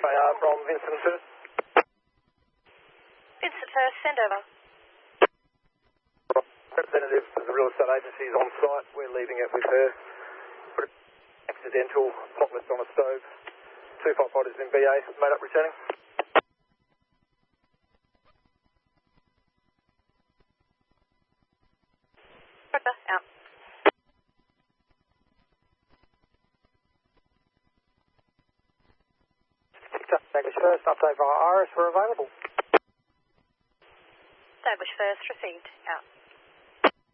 FAR from Vincent First. Vincent First, send over. Representative of the real estate agency is on site. We're leaving it with her. Accidental pot list on a stove. 2 firefighters in BA. Made up returning. Roger, out. Stablish First, update via Iris. We're available. Establish First, received, out.